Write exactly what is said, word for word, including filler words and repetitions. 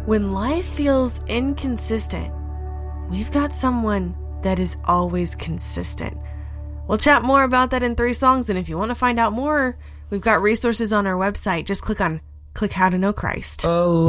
When life feels inconsistent, we've got someone that is always consistent. We'll chat more about that in three songs, and if you want to find out more, we've got resources on our website. Just click on Click How to Know Christ. Oh.